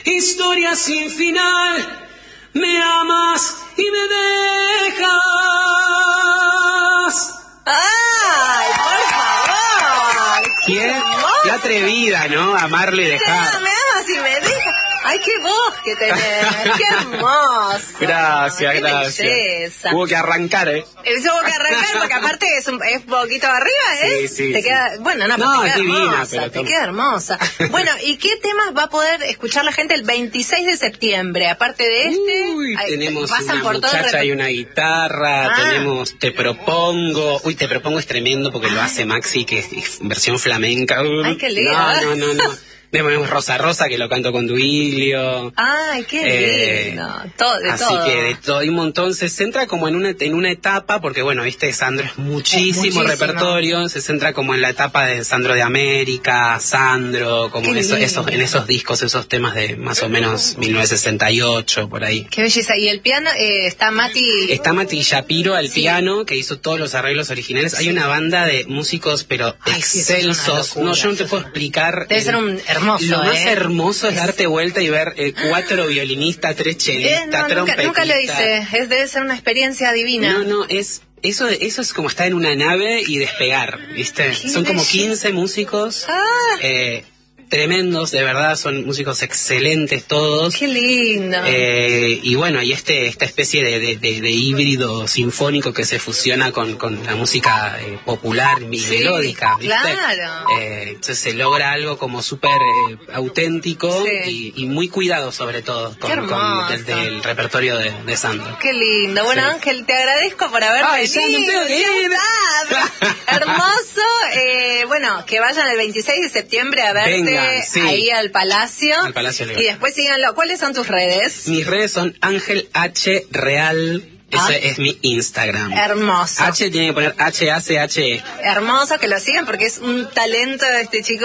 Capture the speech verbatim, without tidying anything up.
historia sin final. Me amas y me dejas. ¡Ay, por favor! ¿Quién? Qué atrevida, ¿no? Amarlo y dejar. Me amas y me dejas. ¡Ay, qué voz que tenés! ¡Qué hermoso! Gracias, qué gracias. Belleza. Hubo que arrancar, ¿eh? Eso hubo que arrancar porque aparte es un es poquito arriba, ¿eh? Sí, sí, te sí. queda, bueno, no, No, te queda es divina, hermosa, pero te toma. queda hermosa. Bueno, ¿y qué temas va a poder escuchar la gente el veintiséis de septiembre? Aparte de este, Uy, hay- tenemos pasan una por todo el muchacha reper- y una guitarra, Ah. tenemos Te Propongo. Uy, Te Propongo es tremendo porque lo hace Maxi, que es, es versión flamenca. Ay, qué lindo. No, no, no, no. Tenemos Rosa Rosa, que lo canto con Duilio. Ay, qué Eh, lindo. Todo, de Así todo. que de todo, hay un montón. Se centra como en una, en una etapa, porque bueno, viste, Sandro es muchísimo, muchísimo. repertorio. Se centra como en la etapa de Sandro de América, Sandro, como Qué eso, lindo. esos, en esos discos, esos temas de más o menos mil novecientos sesenta y ocho, por ahí. Qué belleza. Y el piano eh, está Mati. Está Mati Shapiro al Sí. piano, que hizo todos los arreglos originales. Hay una banda de músicos, pero Ay, sí, eso es una excelsos. locura, No, yo no eso te es puedo una- explicar. Debe ser un hermoso, Lo más ¿eh? hermoso es darte vuelta y ver eh, cuatro violinistas, tres Eh, chelistas, no, nunca, trompetistas. nunca lo hice. Es, debe ser una experiencia divina. No, no, es... Eso, eso es como estar en una nave y despegar, ¿viste? Qué Son como belleza. quince músicos Ah. eh, tremendos, de verdad, son músicos excelentes todos. Qué lindo. Eh, y bueno, hay este, esta especie de, de, de, de híbrido sinfónico que se fusiona con, con la música eh, popular y Sí, melódica, ¿viste? claro. Eh, entonces se logra algo como súper eh, auténtico Sí. y, y muy cuidado sobre todo Qué con, hermoso. con desde el repertorio de, de Sandro. Qué lindo. Bueno, Sí. Ángel, te agradezco por haber Ay, ya venido. me tengo que ir. Ya está. Hermoso. Eh, bueno, que vayan el veintiséis de septiembre a verte Vengan, sí. ahí al Palacio. Al Palacio Y Legal. después síganlo. ¿Cuáles son tus redes? Mis redes son Ángel H Real. Ese Ah. es mi Instagram. Hermoso. H tiene que poner H A C H E. Hermoso que lo sigan porque es un talento este chico.